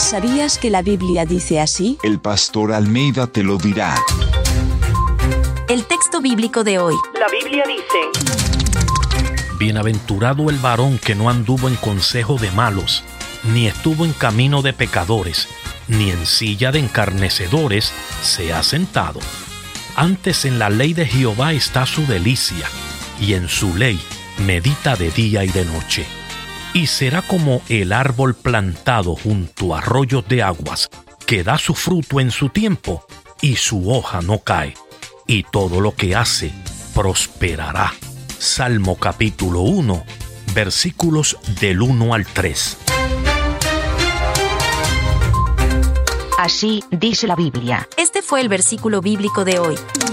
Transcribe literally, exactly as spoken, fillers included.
¿Sabías que la Biblia dice así? El pastor Almeida te lo dirá. El texto bíblico de hoy. La Biblia dice: Bienaventurado el varón que no anduvo en consejo de malos, ni estuvo en camino de pecadores, ni en silla de encarnecedores se ha sentado. Antes en la ley de Jehová está su delicia, y en su ley medita de día y de noche. Y será como el árbol plantado junto a arroyos de aguas, que da su fruto en su tiempo, y su hoja no cae, y todo lo que hace prosperará. Salmo capítulo uno, versículos del uno al tres. Así dice la Biblia. Este fue el versículo bíblico de hoy.